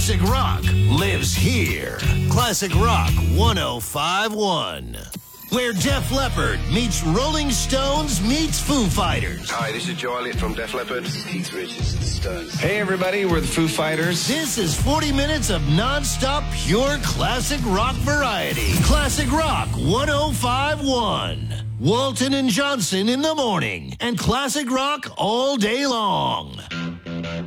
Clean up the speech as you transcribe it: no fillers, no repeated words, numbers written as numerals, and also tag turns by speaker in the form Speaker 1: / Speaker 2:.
Speaker 1: Classic rock lives here. Classic Rock 105.1. Where Def Leppard meets Rolling Stones meets Foo Fighters.
Speaker 2: Hi, this is Joe Elliott from Def Leppard. This is Keith Richards and the Stones.
Speaker 3: Hey, everybody, we're the Foo Fighters.
Speaker 1: This is 40 minutes of non-stop pure classic rock variety. Classic Rock 105.1. Walton and Johnson in the morning and classic rock all day long.